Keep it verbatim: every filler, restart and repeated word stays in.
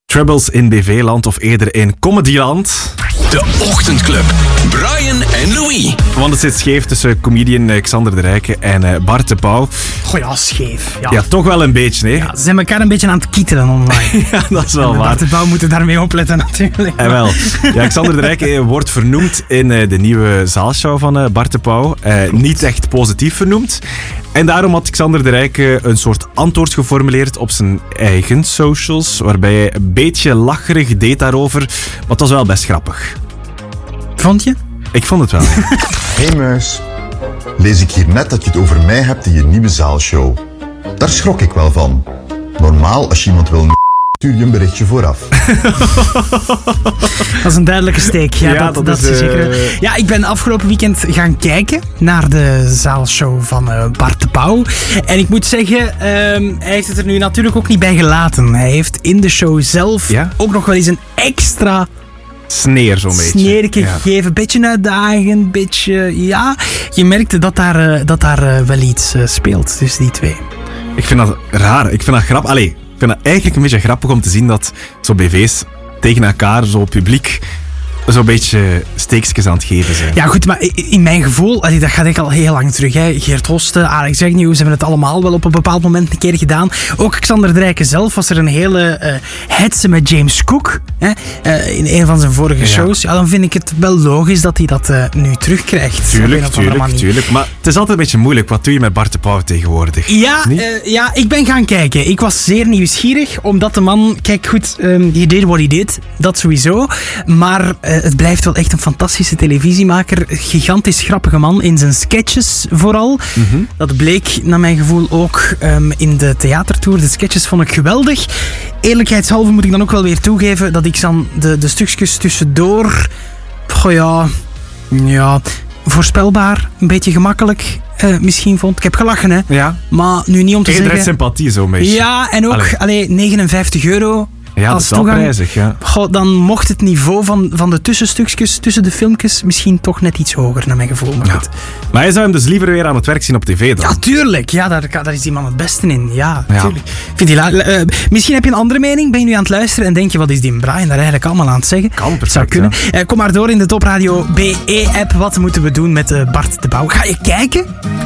Troubles in B V-land of eerder in Comedyland. De Ochtendclub. Brian en Louis. Want het zit scheef tussen comedian Xander de Rijke en Bart de Pauw. Goh ja, scheef. Ja, ja toch wel een beetje, hè? Ja, ze zijn elkaar een beetje aan het kietelen online. Ja, dat is wel en waar. Bart de Pauw moet er daarmee opletten natuurlijk. En wel. Ja, Xander de Rijke wordt vernoemd in de nieuwe zaalshow van Bart de Pauw. Uh, niet echt positief vernoemd. En daarom had Xander de Rijke een soort antwoord geformuleerd op zijn eigen socials, waarbij hij een beetje lacherig deed daarover, maar het was wel best grappig. Vond je? Ik vond het wel. Hey muis, lees ik hier net dat je het over mij hebt in je nieuwe zaalshow. Daar schrok ik wel van. Normaal, als je iemand wil stuur je een berichtje vooraf. Dat is een duidelijke steek. Ja, ja, dat, dat, dat is... is zeker. Uh... Ja, ik ben afgelopen weekend gaan kijken naar de zaalshow van uh, Bart de Pauw. En ik moet zeggen, um, hij heeft het er nu natuurlijk ook niet bij gelaten. Hij heeft in de show zelf ja? ook nog wel eens een extra... sneer zo'n beetje. Sneerke ja. gegeven, beetje uitdagend, beetje... Ja, je merkte dat daar, uh, dat daar uh, wel iets uh, speelt tussen die twee. Ik vind dat raar. Ik vind dat grappig. Allee, ik vind het eigenlijk een beetje grappig om te zien dat zo B V's tegen elkaar, zo publiek, zo'n beetje steekjes aan het geven zijn. Ja goed, maar in mijn gevoel, dat gaat echt al heel lang terug. Hè. Geert Hosten, Alex Agnew, ze hebben het allemaal wel op een bepaald moment een keer gedaan. Ook Xander de Rijke zelf was er een hele uh, hetze met James Cook hè, uh, in een van zijn vorige ja. shows. Ja, dan vind ik het wel logisch dat hij dat uh, nu terugkrijgt. Tuurlijk, tuurlijk, tuurlijk. Maar het is altijd een beetje moeilijk. Wat doe je met Bart de Pauw tegenwoordig? Ja, uh, ja, ik ben gaan kijken. Ik was zeer nieuwsgierig, omdat de man... Kijk goed, um, he did what he did. Dat sowieso. Maar... Uh, het blijft wel echt een fantastische televisiemaker. Gigantisch grappige man in zijn sketches vooral. Mm-hmm. Dat bleek naar mijn gevoel ook um, in de theatertour. De sketches vond ik geweldig. Eerlijkheidshalve moet ik dan ook wel weer toegeven dat ik dan de, de stukjes tussendoor... Goh ja... Ja... Voorspelbaar, een beetje gemakkelijk uh, misschien vond. Ik heb gelachen, hè. Ja. Maar nu niet om te Eerder zeggen... sympathie zo'n beetje. Ja, en ook allee. Allee, negenenvijftig euro... Ja, dat is wel prijzig, ja. Goh, dan mocht het niveau van, van de tussenstukjes, tussen de filmpjes, misschien toch net iets hoger, naar mijn gevoel. Maar, ja. goed. Maar hij zou hem dus liever weer aan het werk zien op tv dan? Ja, tuurlijk. Ja, daar, daar is die man het beste in. Ja, ja. tuurlijk. Vind je la- uh, misschien heb je een andere mening, ben je nu aan het luisteren en denk je, wat is die Brian daar eigenlijk allemaal aan het zeggen? Kan, perfect. Zou kunnen. Ja. Uh, kom maar door in de Top Radio B E-app. Wat moeten we doen met uh, Bart de Pauw? Ga je kijken?